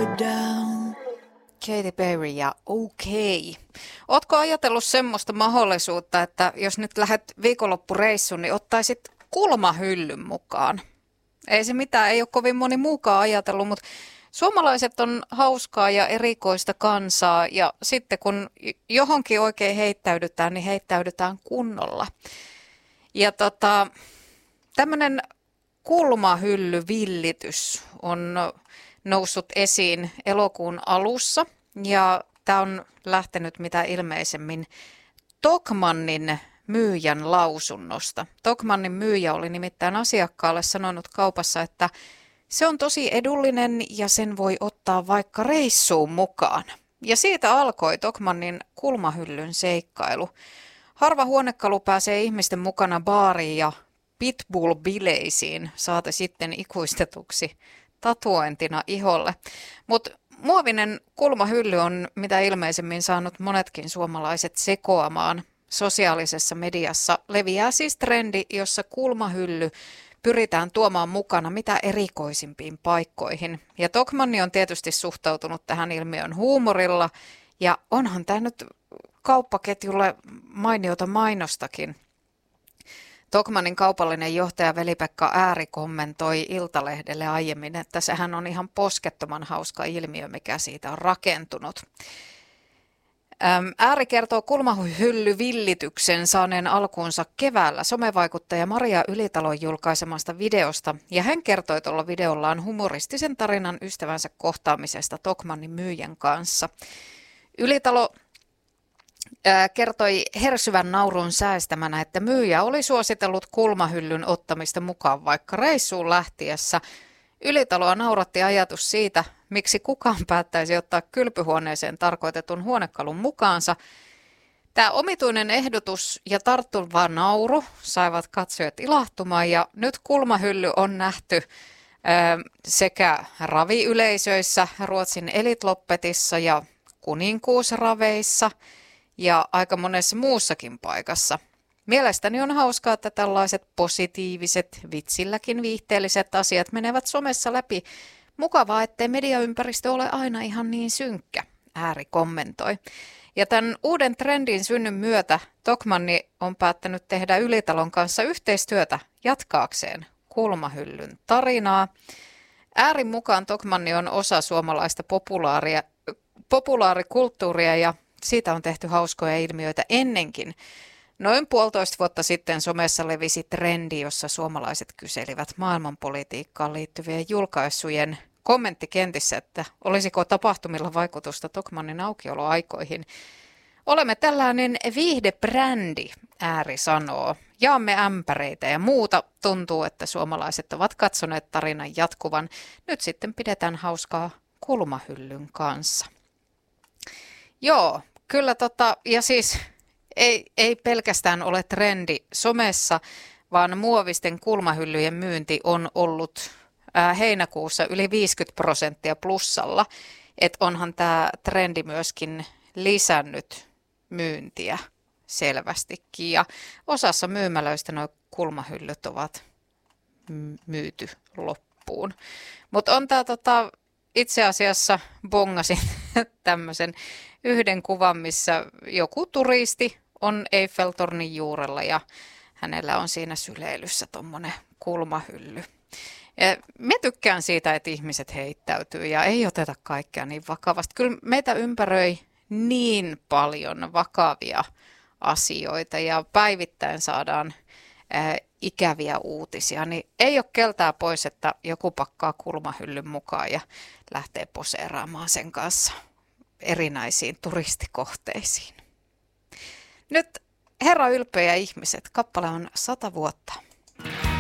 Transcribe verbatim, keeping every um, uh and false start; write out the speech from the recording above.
down. Katy Perry ja okei. Okay. Ootko ajatellut semmoista mahdollisuutta, että jos nyt lähdet viikonloppureissuun, niin ottaisit kulmahyllyn mukaan? Ei se mitään, ei ole kovin moni muukaan ajatellut, mutta suomalaiset on hauskaa ja erikoista kansaa ja sitten kun johonkin oikein heittäydytään, niin heittäydytään kunnolla. Ja tota, tämmöinen kulmahyllyvillitys on noussut esiin elokuun alussa ja tämä on lähtenyt mitä ilmeisemmin Tokmannin myyjän lausunnosta. Tokmannin myyjä oli nimittäin asiakkaalle sanonut kaupassa, että se on tosi edullinen ja sen voi ottaa vaikka reissuun mukaan. Ja siitä alkoi Tokmannin kulmahyllyn seikkailu. Harva huonekalu pääsee ihmisten mukana baariin ja pitbull-bileisiin, saate sitten ikuistetuksi tatuointina iholle. Mutta muovinen kulmahylly on mitä ilmeisemmin saanut monetkin suomalaiset sekoamaan. Sosiaalisessa mediassa leviää siis trendi, jossa kulmahylly pyritään tuomaan mukana mitä erikoisimpiin paikkoihin. Ja Tokmanni on tietysti suhtautunut tähän ilmiön huumorilla ja onhan tämä nyt kauppaketjulle mainiota mainostakin. Tokmannin kaupallinen johtaja Veli-Pekka Ääri kommentoi Iltalehdelle aiemmin, että sehän on ihan poskettoman hauska ilmiö, mikä siitä on rakentunut. Ääri kertoo kulmahyllyvillityksen saaneen alkuunsa keväällä somevaikuttaja Maria Ylitalon julkaisemasta videosta, ja hän kertoi tuolla videollaan humoristisen tarinan ystävänsä kohtaamisesta Tokmannin myyjän kanssa. Ylitalo ää, kertoi hersyvän naurun säästämänä, että myyjä oli suositellut kulmahyllyn ottamista mukaan vaikka reissuun lähtiessä. Ylitaloa nauratti ajatus siitä, miksi kukaan päättäisi ottaa kylpyhuoneeseen tarkoitetun huonekalun mukaansa. Tämä omituinen ehdotus ja tarttuva nauru saivat katsojat ilahtumaan ja nyt kulmahylly on nähty ää, sekä raviyleisöissä, Ruotsin Elitloppetissa ja kuninkuusraveissa ja aika monessa muussakin paikassa. Mielestäni on hauskaa, että tällaiset positiiviset, vitsilläkin viihteelliset asiat menevät somessa läpi. Mukavaa, ettei mediaympäristö ole aina ihan niin synkkä, Ääri kommentoi. Ja tämän uuden trendin synnyn myötä Tokmanni on päättänyt tehdä Ylitalon kanssa yhteistyötä jatkaakseen kulmahyllyn tarinaa. Äärin mukaan Tokmanni on osa suomalaista populaaria, populaarikulttuuria ja siitä on tehty hauskoja ilmiöitä ennenkin. Noin puolitoista vuotta sitten somessa levisi trendi, jossa suomalaiset kyselivät maailmanpolitiikkaan liittyvien julkaisujen kommenttikentissä, että olisiko tapahtumilla vaikutusta Tokmannin aukioloaikoihin. Olemme tällainen viihdebrändi, Ääri sanoo. Jaamme ämpäreitä ja muuta. Tuntuu, että suomalaiset ovat katsoneet tarinan jatkuvan. Nyt sitten pidetään hauskaa kulmahyllyn kanssa. Joo, kyllä tota, ja siis ei, ei pelkästään ole trendi somessa, vaan muovisten kulmahyllyjen myynti on ollut ää, heinäkuussa yli viisikymmentä prosenttia plussalla. Et onhan tämä trendi myöskin lisännyt myyntiä selvästikin ja osassa myymälöistä nuo kulmahyllyt ovat myyty loppuun. Mutta on tämä tota, itse asiassa bongasin tämmöisen yhden kuvan, missä joku turisti on Eiffeltornin juurella ja hänellä on siinä syleilyssä tuommoinen kulmahylly. Ja mä tykkään siitä, että ihmiset heittäytyy ja ei oteta kaikkea niin vakavasti. Kyllä meitä ympäröi niin paljon vakavia asioita ja päivittäin saadaan ää, ikäviä uutisia, niin ei ole keltää pois, että joku pakkaa kulmahyllyn mukaan ja lähtee poseeraamaan sen kanssa erinäisiin turistikohteisiin. Nyt Herra ylpeä ihmiset, kappale on sata vuotta.